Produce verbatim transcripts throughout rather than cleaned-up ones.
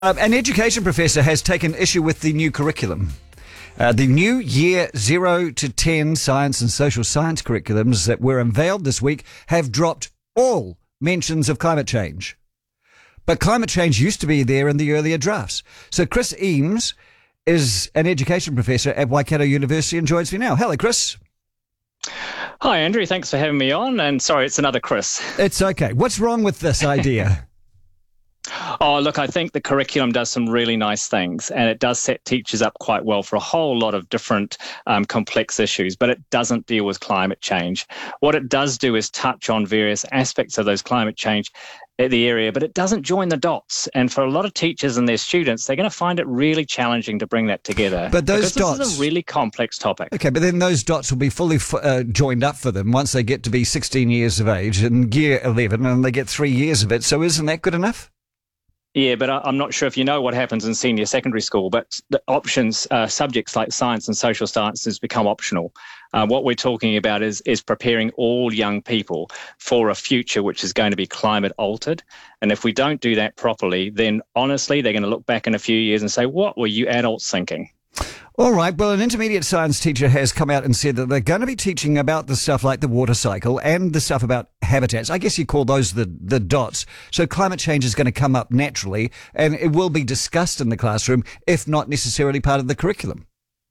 Um, an education professor has taken issue with the new curriculum. Uh, the new Year zero to ten science and social science curriculums that were unveiled this week have dropped all mentions of climate change. But climate change used to be there in the earlier drafts. So Chris Eames is an education professor at Waikato University and joins me now. Hello, Chris. Hi, Andrew. Thanks for having me on. And sorry, it's another Chris. It's okay. What's wrong with this idea? Oh, look, I think the curriculum does some really nice things, and it does set teachers up quite well for a whole lot of different um, complex issues, but it doesn't deal with climate change. What it does do is touch on various aspects of those climate change at the area, but it doesn't join the dots. And for a lot of teachers and their students, they're going to find it really challenging to bring that together. But those because dots... this is a really complex topic. Okay, but then those dots will be fully f- uh, joined up for them once they get to be sixteen years of age in year eleven, and they get three years of it. So isn't that good enough? Yeah, but I'm not sure if you know what happens in senior secondary school, but the options, uh, subjects like science and social sciences become optional. Uh, what we're talking about is is preparing all young people for a future which is going to be climate altered. And if we don't do that properly, then honestly, they're going to look back in a few years and say, what were you adults thinking? All right. Well, an intermediate science teacher has come out and said that they're going to be teaching about the stuff like the water cycle and the stuff about habitats. I guess you call those the, the dots. So climate change is going to come up naturally, and it will be discussed in the classroom, if not necessarily part of the curriculum.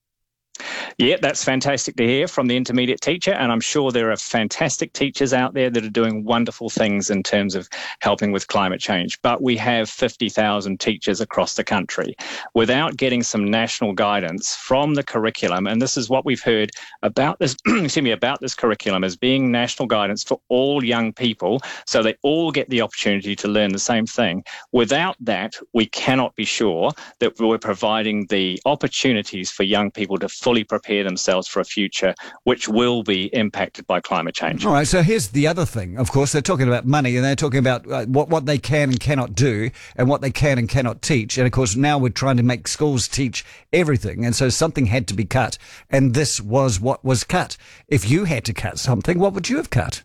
Yeah, that's fantastic to hear from the intermediate teacher, and I'm sure there are fantastic teachers out there that are doing wonderful things in terms of helping with climate change. But we have fifty thousand teachers across the country. Without getting some national guidance from the curriculum, and this is what we've heard about this, excuse me, about this curriculum as being national guidance for all young people, so they all get the opportunity to learn the same thing. Without that, we cannot be sure that we're providing the opportunities for young people to fully prepare themselves for a future which will be impacted by climate change. All right, so here's the other thing. Of course, they're talking about money, and they're talking about uh, what, what they can and cannot do and what they can and cannot teach. And, of course, now we're trying to make schools teach everything, and so something had to be cut, and this was what was cut. If you had to cut something, what would you have cut?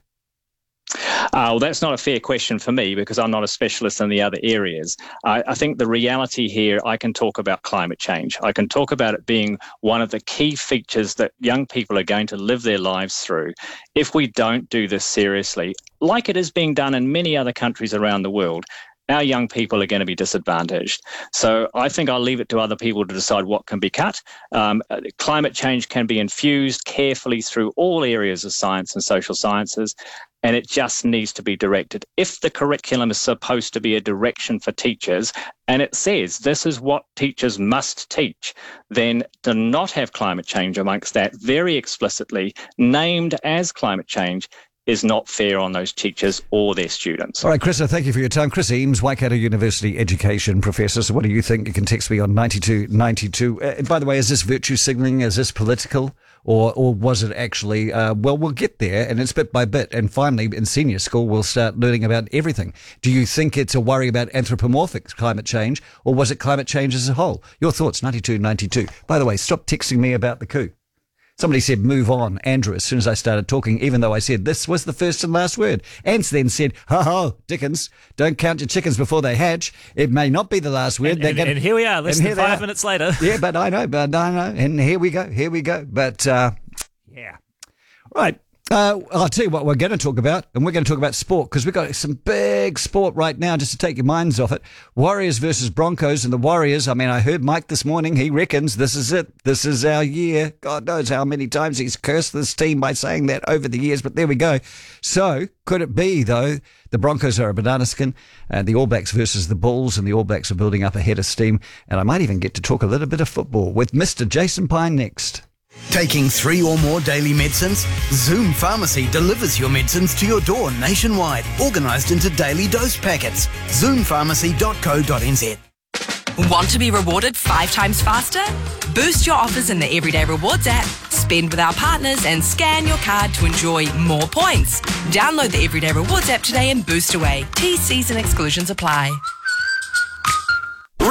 Uh, well, that's not a fair question for me because I'm not a specialist in the other areas. I, I think the reality here, I can talk about climate change. I can talk about it being one of the key features that young people are going to live their lives through. If we don't do this seriously, like it is being done in many other countries around the world, our young people are going to be disadvantaged. So I think I'll leave it to other people to decide what can be cut. Um, climate change can be infused carefully through all areas of science and social sciences, and it just needs to be directed. If the curriculum is supposed to be a direction for teachers, and it says this is what teachers must teach, then to not have climate change amongst that very explicitly named as climate change is not fair on those teachers or their students. All right, Chris, thank you for your time. Chris Eames, Waikato University education professor. So what do you think? You can text me on ninety-two ninety-two. Uh, by the way, is this virtue signalling? Is this political? Or or was it actually, uh, well, we'll get there, and it's bit by bit. And finally, in senior school, we'll start learning about everything. Do you think it's a worry about anthropomorphic climate change, or was it climate change as a whole? Your thoughts, ninety-two ninety-two. By the way, stop texting me about the coup. Somebody said, move on, Andrew, as soon as I started talking, even though I said this was the first and last word. Ants then said, ho ho, Dickens, don't count your chickens before they hatch. It may not be the last word. And, and, gonna, and here we are, less than five minutes later. Yeah, but I know, but I know. And here we go, here we go. But, uh, yeah. Right. Uh, I'll tell you what we're going to talk about, and we're going to talk about sport, because we've got some big sport right now, just to take your minds off it. Warriors versus Broncos, and the Warriors, I mean, I heard Mike this morning, he reckons this is it. This is our year. God knows how many times he's cursed this team by saying that over the years, but there we go. So, could it be, though, the Broncos are a banana skin, and the All Blacks versus the Bulls, and the All Blacks are building up a head of steam, and I might even get to talk a little bit of football with Mister Jason Pine next. Taking three or more daily medicines? Zoom Pharmacy delivers your medicines to your door nationwide, organised into daily dose packets. zoom pharmacy dot co dot n z. Want to be rewarded five times faster? Boost your offers in the Everyday Rewards app, spend with our partners and scan your card to enjoy more points. Download the Everyday Rewards app today and boost away. T, Cs and exclusions apply.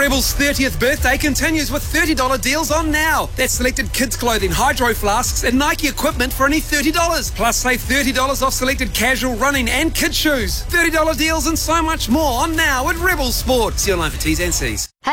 Rebel's thirtieth birthday continues with thirty dollars deals on now. That's selected kids' clothing, hydro flasks and Nike equipment for only thirty dollars. Plus save thirty dollars off selected casual, running and kids' shoes. thirty dollars deals and so much more on now at Rebel Sport. See you online for T's and C's.